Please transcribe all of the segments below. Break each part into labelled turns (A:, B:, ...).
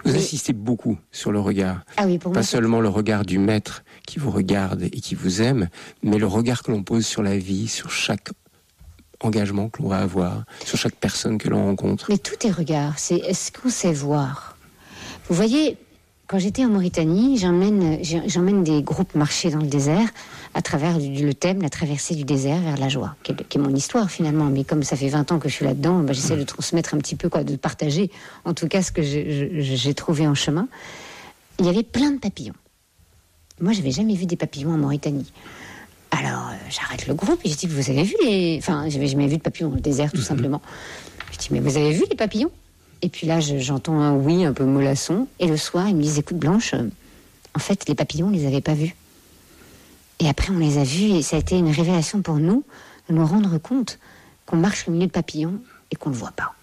A: Vous insistez beaucoup sur le regard.
B: Ah oui, pour
A: Pas
B: moi,
A: seulement le regard du maître qui vous regarde et qui vous aime, mais le regard que l'on pose sur la vie, sur chaque engagement que l'on va avoir, sur chaque personne que l'on rencontre.
B: Mais tout est regard, c'est est-ce qu'on sait voir? Vous voyez, quand j'étais en Mauritanie, j'emmène des groupes marcher dans le désert à travers le thème, la traversée du désert vers la joie, qui est mon histoire finalement. Mais comme ça fait 20 ans que je suis là-dedans, j'essaie de transmettre un petit peu, de partager en tout cas ce que j'ai trouvé en chemin. Il y avait plein de papillons. Moi, j'avais jamais vu des papillons en Mauritanie. Alors, j'arrête le groupe et je dis, vous avez vu j'avais jamais vu de papillons dans le désert, tout simplement. Je dis, mais vous avez vu les papillons? Et puis là, j'entends un oui un peu mollasson. Et le soir, ils me disent, écoute Blanche, en fait, les papillons, on les avait pas vus. Et après, on les a vus et ça a été une révélation pour nous de nous rendre compte qu'on marche au milieu de papillons et qu'on ne le voit pas.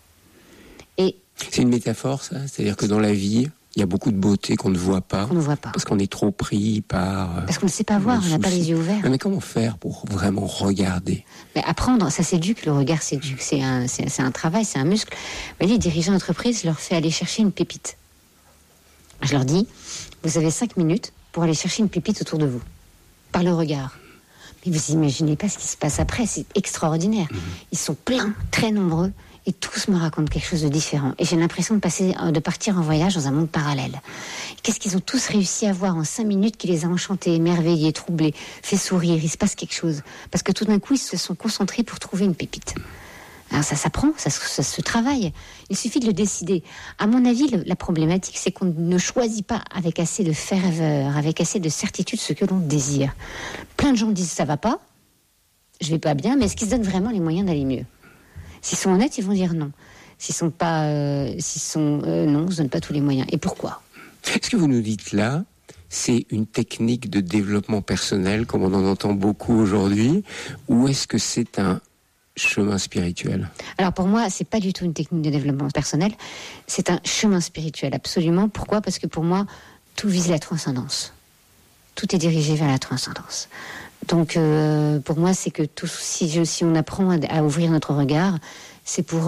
B: Et
A: c'est une métaphore, ça? C'est-à-dire que dans la vie, il y a beaucoup de beauté qu'on ne voit pas.
B: Qu'on ne voit pas.
A: Parce qu'on est trop pris par...
B: Parce qu'on ne sait pas voir, on n'a pas les yeux ouverts.
A: Mais comment faire pour vraiment regarder?
B: Mais apprendre, ça s'éduque, le regard s'éduque. C'est un travail, c'est un muscle. Vous voyez, les dirigeants d'entreprise, je leur fais aller chercher une pépite. Je leur dis, vous avez 5 minutes pour aller chercher une pépite autour de vous. Par le regard. Mais vous imaginez pas ce qui se passe après, c'est extraordinaire. Ils sont pleins, très nombreux, et tous me racontent quelque chose de différent. Et j'ai l'impression de partir en voyage dans un monde parallèle. Qu'est-ce qu'ils ont tous réussi à voir en 5 minutes qui les a enchantés, émerveillés, troublés, fait sourire, il se passe quelque chose. Parce que tout d'un coup, ils se sont concentrés pour trouver une pépite. Alors ça s'apprend, ça se travaille. Il suffit de le décider. À mon avis, la problématique, c'est qu'on ne choisit pas avec assez de ferveur, avec assez de certitude ce que l'on désire. Plein de gens disent ça va pas, je vais pas bien, mais est-ce qu'ils se donnent vraiment les moyens d'aller mieux? S'ils sont honnêtes, ils vont dire non. S'ils sont pas, non, on se donne pas tous les moyens. Et pourquoi?
A: Ce que vous nous dites là, c'est une technique de développement personnel, comme on en entend beaucoup aujourd'hui, ou est-ce que c'est un chemin spirituel?
B: Alors pour moi, c'est pas du tout une technique de développement personnel, c'est un chemin spirituel, absolument. Pourquoi? Parce que pour moi, tout vise la transcendance. Tout est dirigé vers la transcendance. Donc pour moi, c'est que si on apprend à ouvrir notre regard, c'est pour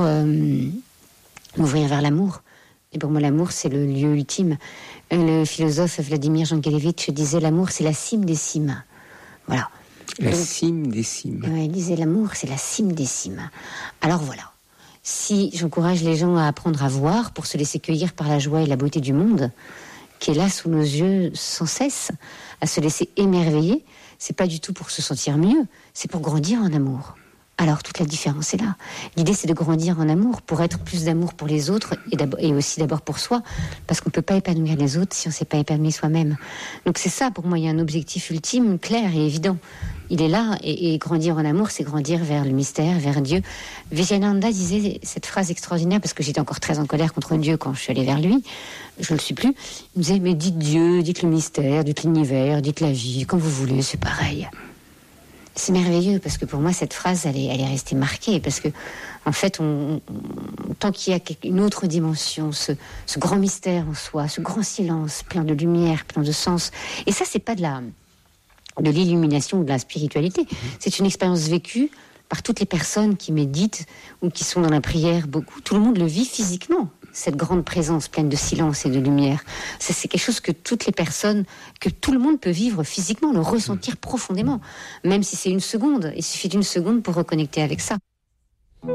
B: ouvrir vers l'amour. Et pour moi, l'amour, c'est le lieu ultime. Le philosophe Vladimir Jankélévitch disait, l'amour, c'est la cime des cimes. Voilà.
A: La cime des cimes.
B: Il disait, l'amour, c'est la cime des cimes. Alors voilà. Si j'encourage les gens à apprendre à voir pour se laisser cueillir par la joie et la beauté du monde, qui est là sous nos yeux sans cesse, à se laisser émerveiller, c'est pas du tout pour se sentir mieux, c'est pour grandir en amour. Alors toute la différence est là. L'idée, c'est de grandir en amour pour être plus d'amour pour les autres et aussi d'abord pour soi, parce qu'on ne peut pas épanouir les autres si on ne s'est pas épanoui soi-même. Donc c'est ça, pour moi, il y a un objectif ultime, clair et évident. Il est là, et grandir en amour, c'est grandir vers le mystère, vers Dieu. Vijayananda disait cette phrase extraordinaire, parce que j'étais encore très en colère contre Dieu quand je suis allée vers lui, je ne le suis plus. Il me disait, mais dites Dieu, dites le mystère, dites l'univers, dites la vie, comme vous voulez, c'est pareil. C'est merveilleux, parce que pour moi, cette phrase, elle est restée marquée, parce que, en fait, tant qu'il y a une autre dimension, ce grand mystère en soi, ce grand silence, plein de lumière, plein de sens, et ça, c'est pas de l'illumination ou de la spiritualité, c'est une expérience vécue par toutes les personnes qui méditent ou qui sont dans la prière beaucoup. Tout le monde le vit physiquement, cette grande présence pleine de silence et de lumière. C'est quelque chose que toutes les personnes, que tout le monde peut vivre physiquement, le ressentir profondément. Même si c'est une seconde, il suffit d'une seconde pour reconnecter avec ça.